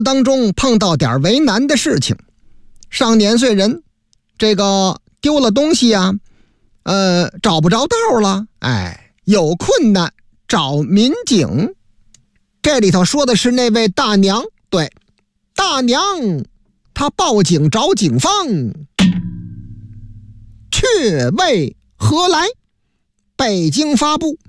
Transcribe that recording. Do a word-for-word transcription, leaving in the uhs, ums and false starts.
当中碰到点为难的事情，上年岁人这个丢了东西啊，呃，找不着道了，哎，有困难找民警。这里头说的是那位大娘，对，大娘她报警找警方，却为何来？北京发布